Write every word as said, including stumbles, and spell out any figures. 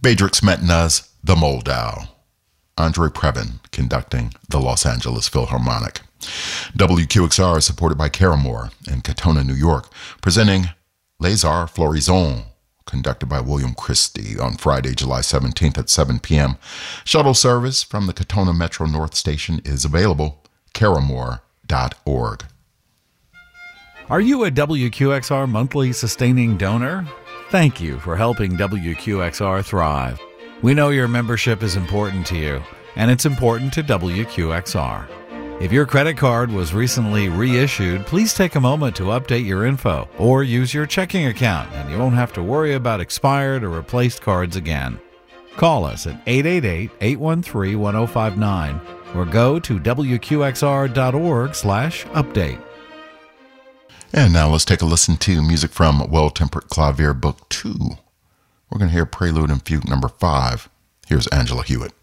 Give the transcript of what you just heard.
Bedřich Smetana's The Moldau. Andre Previn conducting the Los Angeles Philharmonic. W Q X R is supported by Caramore in Katona, New York, presenting Les Arts Florisants, conducted by William Christie on Friday, July seventeenth at seven p.m. Shuttle service from the Katona Metro North Station is available. caramore dot org. Are you a W Q X R monthly sustaining donor? Thank you for helping W Q X R thrive. We know your membership is important to you, and it's important to W Q X R. If your credit card was recently reissued, please take a moment to update your info or use your checking account, and you won't have to worry about expired or replaced cards again. Call us at eight eight eight, eight one three, one zero five nine or go to W Q X R dot org slash update. And now let's take a listen to music from Well-Tempered Clavier Book two. We're going to hear Prelude and Fugue number five. Here's Angela Hewitt.